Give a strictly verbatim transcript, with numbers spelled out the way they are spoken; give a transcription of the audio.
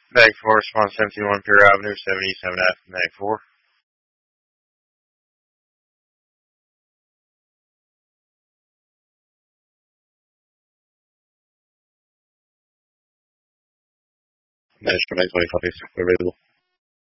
Bag four, response seventy-one Pier Avenue, seventy-seven F, Bag four. Managed for nine twenty-five, available.